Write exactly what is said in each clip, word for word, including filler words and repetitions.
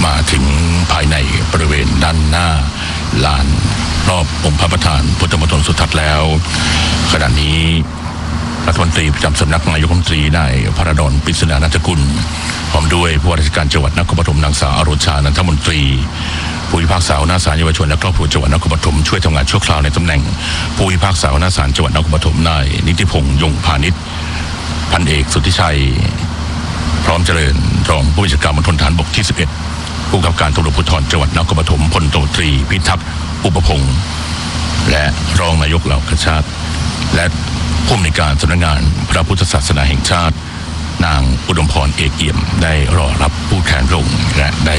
มาถึงภายในบริเวณด้านหน้าลานรอบองค์พระประธานพุทธมณฑลสุทัศน์แล้วขณะนี้รัฐมนตรีประจำสำนักนายกรัฐมนตรีนายพระดลปริศนานันทกุลพร้อมด้วยผู้ว่าราชการจังหวัดนครปฐมนางสาวอรุชานันทมนตรีผู้พิพากษาหัวหน้าศาลเยาวชนและครอบครัวจังหวัดนครปฐมช่วยทำงานชั่วคราวในตำแหน่งผู้พิพากษาหัวหน้าศาลจังหวัดนครปฐมนายนิติพงษ์ยงพาณิชย์พันเอกสุทธิชัยพร้อมเจริญรองผู้บัญชาการมณฑลฐานบกที่สิบเอ็ดผู้กำกับการตำรวจภูธรจังหวัดนครปฐมพลตรีตรีพิทักษ์อุปพงษ์และรองนายกเหล่ากชาติและผู้อำนวยการสำนักงานพระพุทธศาสนาแห่งชาตินางอุดมพรเอกเอี่ยมได้รอรับผู้แทนพระองค์และได้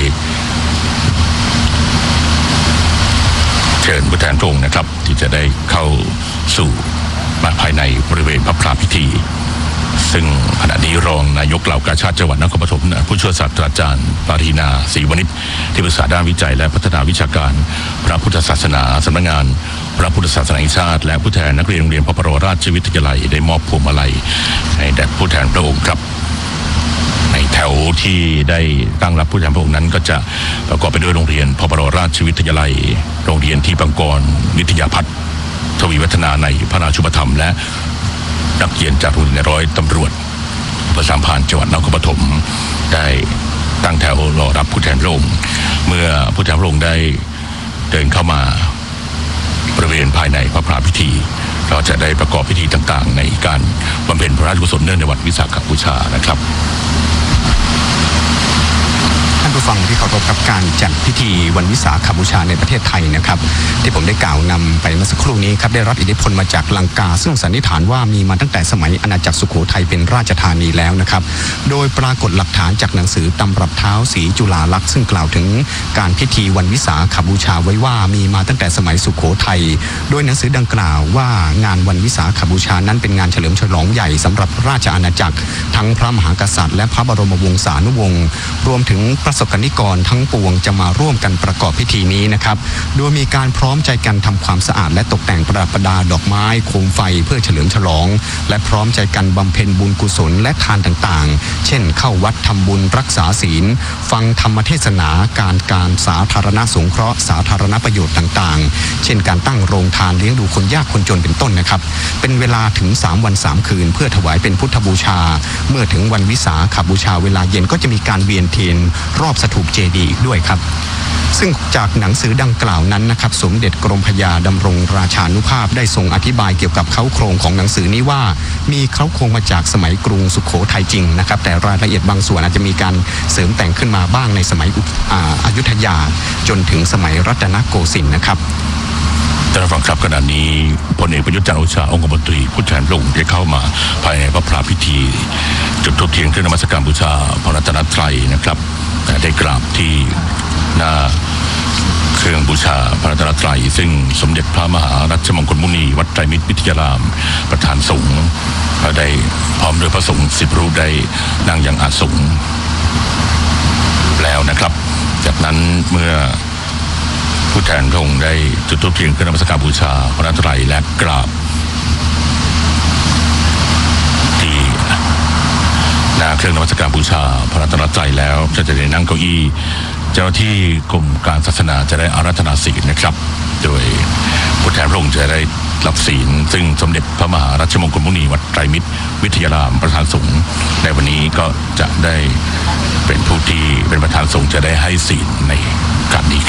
เชิญผู้แทนพระองค์นะครับที่จะได้เข้าสู่มาภายในบริเวณพระพราพิธีซึ่งขณะนี้รองนายกเหล่ากาชาติจังหวัดนครปฐมผู้ช่วยศาสตราจารย์ปารีนาศรีวณิชที่ปรึกษาด้านวิจัยและพัฒนาวิชาการพระพุทธศาสนาสำนักงานพระพุทธศาสนาแห่งชาติและผู้แทนนักเรียนโรงเรียนพระบรมราชวิทยาลัยได้มอบพวงมาลัยให้แด่ผู้แทนพระองค์ครับในแถวที่ได้ตั้งรับผู้แทนพระองค์นั้นก็จะประกอบไปด้วยโรงเรียนพระบรมราชวิทยาลัยโรงเรียนที่ปังกรวิทยาพัฒน์ทวีวัฒนาในพระราชุปถัมภ์และนักเรียนจากโรงเรียนร้อยตำรวจประสามพานจังหวัดนครปฐมได้ตั้งแถวรอรับผู้แทนพระองค์เมื่อผู้แทนพระองค์ได้เดินเข้ามาบริเวณภายในพระพราพิธีเราจะได้ประกอบพิธีต่างๆในการบำเพ็ญพระราชกุศลเนื่องในวันวิสาขบูชานะครับท่านผู้ฟังที่เคารพครับการจัดพิธีวันวิสาขบูชาในประเทศไทยนะครับที่ผมได้กล่าวนำไปเมื่อสักครู่นี้ครับได้รับอิทธิพลมาจากลังกาซึ่งสันนิษฐานว่ามีมาตั้งแต่สมัยอาณาจักรสุโขทัยเป็นราชธานีแล้วนะครับโดยปรากฏหลักฐานจากหนังสือตำรับเท้าศรีจุฬาลักษณ์ซึ่งกล่าวถึงการพิธีวันวิสาขบูชาไว้ว่ามีมาตั้งแต่สมัยสุโขทัยโดยหนังสือดังกล่าวว่างานวันวิสาขบูชานั้นเป็นงานเฉลิมฉลองใหญ่สำหรับราชอาณาจักรทั้งพระมหากษัตริย์และพระบรมวงศานุวงศ์รวมถึงประสบกนิกรทั้งปวงจะมาร่วมกันประกอบพิธีนี้นะครับโดยมีการพร้อมใจกันทำความสะอาดและตกแต่งประดับประดาดอกไม้โคมไฟเพื่อเฉลิมฉลองและพร้อมใจกันบำเพ็ญบุญกุศลและทานต่างๆเช่นเข้าวัดทำบุญรักษาศีลฟังธรรมเทศนาการการสาธารณสงเคราะห์สาธารณประโยชน์ต่างๆเช่นการตั้งโรงทานเลี้ยงดูคนยากคนจนเป็นต้นนะครับเป็นเวลาถึงสามวันสามคืนเพื่อถวายเป็นพุทธบูชาเมื่อถึงวันวิสาขบูชาเวลาเย็นก็จะมีการเวียนเทียนรอบสถูปเจดีย์อีกด้วยครับซึ่งจากหนังสือดังกล่าวนั้นนะครับสมเด็จกรมพระยาดำรงราชานุภาพได้ทรงอธิบายเกี่ยวกับเค้าโครงของหนังสือนี้ว่ามีเค้าโครงมาจากสมัยกรุงสุโขทัยจริงนะครับแต่รายละเอียดบางส่วนอาจจะมีการเสริมแต่งขึ้นมาบ้างในสมัยอยุธยาจนถึงสมัยรัตนโกสินทร์นะครับท่านผู้ฟังครับขณะนี้พลเอกประยุทธ์จันทร์โอชาองคมนตรีผู้แทนพระองค์ได้เข้ามาภายในพระพราพิธีจุดธูปเทียนเครื่องนมัสการบูชาพระรัตนตรัยนะครับได้กราบที่หน้าเครื่องบูชาพระรัตนตรัยซึ่งสมเด็จพระมหารัชมงคลมุนีวัดไตรมิตรวิทยารามประธานสงฆ์ได้พร้อมด้วยพระสงฆ์สิบรูปได้นั่งยังอาสงฆ์แล้วนะครับจากนั้นเมื่อผู้แทนพระองค์ได้จุดธูปเทียนเครื่องนมัสการบูชาพระรัตนตรัยและกราบที่หน้าเครื่องนมัสการบูชาพระรัตนตรัยแล้วจะจะได้นั่งเก้าอี้เจ้าหน้าที่กรมการศาสนาจะได้อาราธนาศีลนะครับโดยผู้แทนพระองค์จะได้รับศีลซึ่งสมเด็จพระมหารัชมงคลมุนีวัดไตรมิตรวิทยารามประธานสงฆ์ในวันนี้ก็จะได้เป็นผู้ที่เป็นประธานสงฆ์จะได้ให้ศีลในการนี้